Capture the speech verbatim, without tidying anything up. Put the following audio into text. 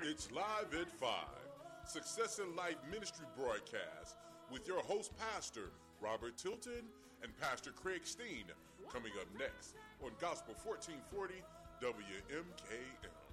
It's Live at five, Success in Life Ministry broadcast with your host, Pastor Robert Tilton and Pastor Craig Steen, coming up next on Gospel fourteen forty W M K M.